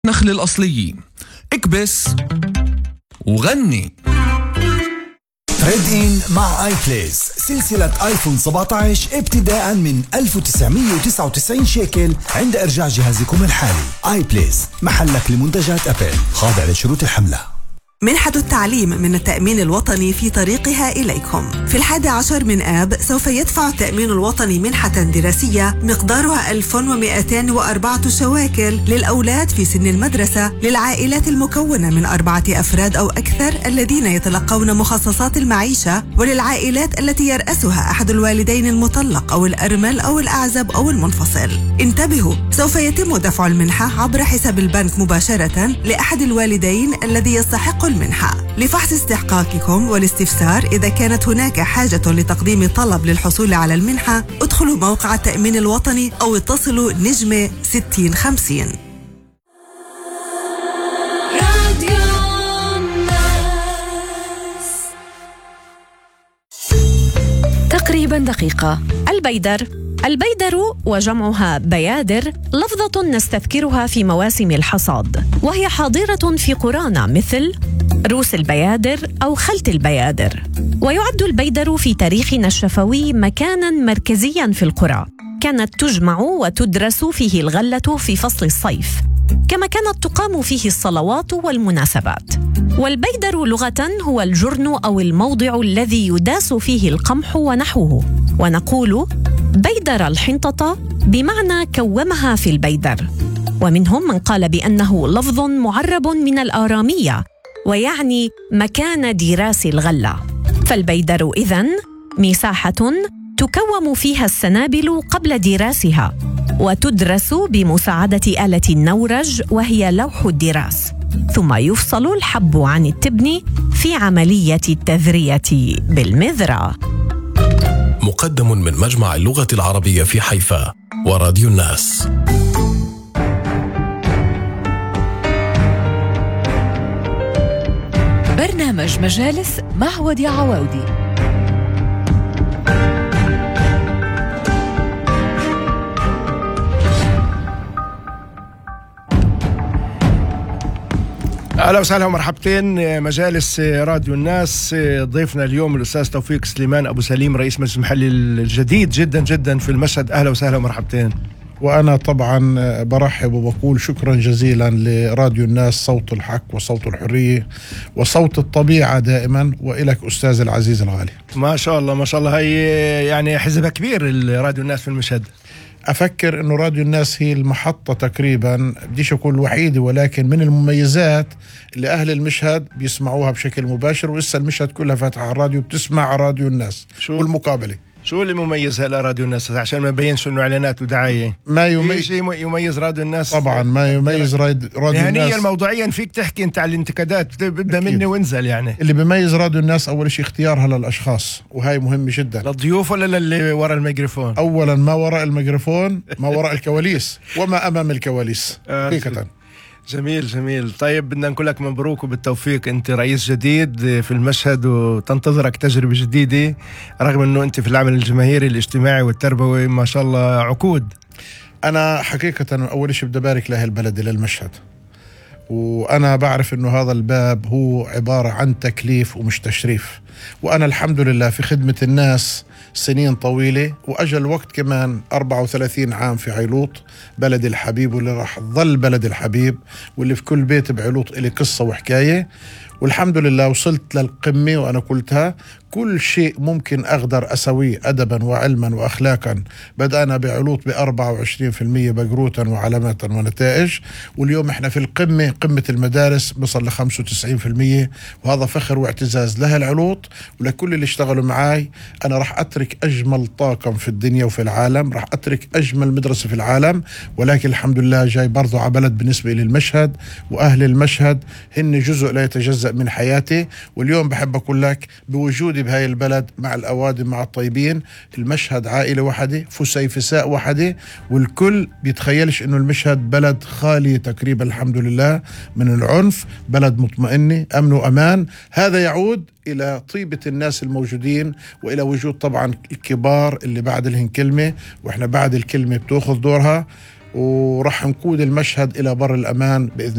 نخل الأصليين. اكبس وغني. تريد إن مع آي بليز، سلسلة آيفون 17 ابتداء من 1999 شيكل عند إرجاع جهازكم الحالي. آي بليز محلك لمنتجات أبل، خاضع لشروط الحملة. منحة التعليم من التأمين الوطني في طريقها إليكم. في 11 من آب سوف يدفع التأمين الوطني منحة دراسية مقدارها 1204 شواكل للأولاد في سن المدرسة للعائلات المكونة من 4 أفراد أو أكثر الذين يتلقون مخصصات المعيشة، وللعائلات التي يرأسها أحد الوالدين المطلق أو الأرمل أو الأعزب أو المنفصل. انتبهوا، سوف يتم دفع المنحة عبر حساب البنك مباشرة لأحد الوالدين الذي يستحق المنحة. لفحص استحقاقكم والاستفسار إذا كانت هناك حاجة لتقديم طلب للحصول على المنحة، ادخلوا موقع التأمين الوطني أو اتصلوا نجمة 6050. تقريبا دقيقة. البيدر وجمعها بيادر لفظة نستذكرها في مواسم الحصاد، وهي حاضرة في قرانا مثل روس البيادر أو خلط البيادر. ويعد البيدر في تاريخنا الشفوي مكاناً مركزياً في القرى، كانت تجمع وتدرس فيه الغلة في فصل الصيف، كما كانت تقام فيه الصلوات والمناسبات. والبيدر لغة هو الجرن أو الموضع الذي يداس فيه القمح ونحوه، ونقول بيدر الحنطة بمعنى كومها في البيدر. ومنهم من قال بأنه لفظ معرب من الآرامية ويعني مكان دراس الغلة. فالبيدر إذن مساحة تكوم فيها السنابل قبل دراسها، وتدرس بمساعدة آلة النورج وهي لوح الدراس، ثم يفصل الحب عن التبن في عملية التذرية بالمذرة. مقدم من مجمع اللغة العربية في حيفا وراديو الناس. برنامج مجالس مع وديع عواودي. أهلا وسهلا ومرحبتين. مجالس راديو الناس، ضيفنا اليوم الأستاذ توفيق سليمان أبو سليم، رئيس مجلس المحلي الجديد جدا جدا في المشهد. أهلا وسهلا ومرحبتين. وأنا طبعا برحب وبقول شكرا جزيلا لراديو الناس، صوت الحق وصوت الحرية وصوت الطبيعة دائما، وإلك أستاذ العزيز الغالي. ما شاء الله ما شاء الله. هي يعني حزبها كبير راديو الناس في المشهد. أفكر أنه راديو الناس هي المحطة تقريبا، بديش أقول الوحيدة، ولكن من المميزات اللي أهل المشهد بيسمعوها بشكل مباشر، وإسا المشهد كلها فاتحة على الراديو بتسمع راديو الناس. والمقابلة شو اللي مميز هلا راديو الناس عشان ما يبينش انه اعلانات ودعايه؟ ما يميز شيء يميز راديو الناس طبعا، ما يميز راديو مهنيا موضوعيا. فيك تحكي انت على الانتقادات، بدها مني وانزل. يعني اللي بيميز راديو الناس اول شيء اختيارها للاشخاص، وهي مهمه جدا. للضيوف ولا للي وراء الميكروفون؟ اولا ما وراء الميكروفون، ما وراء الكواليس، وما امام الكواليس حقيقه. جميل جميل. طيب بدنا نقول لك مبروك وبالتوفيق، انت رئيس جديد في المشهد وتنتظرك تجربة جديدة، رغم انه انت في العمل الجماهيري الاجتماعي والتربوي ما شاء الله عقود. انا حقيقة اول شيء بدي ابارك لاهل بلدي للمشهد، وانا بعرف انه هذا الباب هو عبارة عن تكليف ومش تشريف، وانا الحمد لله في خدمة الناس سنين طويلة، وأجل وقت كمان 34 عام في عيلوط بلد الحبيب، واللي راح ظل بلد الحبيب، واللي في كل بيت بعيلوط إلي قصة وحكاية. والحمد لله وصلت للقمة، وأنا قلتها كل شيء ممكن أقدر أسويه أدبا وعلما وأخلاقا بدأنا بعلوط 24% بقروتا وعلامات ونتائج، واليوم احنا في القمة، قمة المدارس بصل 95%، وهذا فخر واعتزاز لها العلوط ولكل اللي اشتغلوا معاي. أنا راح أترك أجمل طاقم في الدنيا وفي العالم، راح أترك أجمل مدرسة في العالم، ولكن الحمد لله جاي برضو على بلد بالنسبة للمشهد، وأهل المشهد هن جزء لا يتجزأ من حياتي. واليوم بحب أقول لك بوجودي بهاي البلد مع الأوادم مع الطيبين، المشهد عائلة واحدة، فسيفساء واحدة، والكل بيتخيلش إنه المشهد بلد خالي تقريبا الحمد لله من العنف، بلد مطمئنة أمن وأمان. هذا يعود إلى طيبة الناس الموجودين، وإلى وجود طبعا الكبار اللي بعد لهم كلمة، وإحنا بعد الكلمة بتأخذ دورها. ورح نقود المشهد إلى بر الأمان بإذن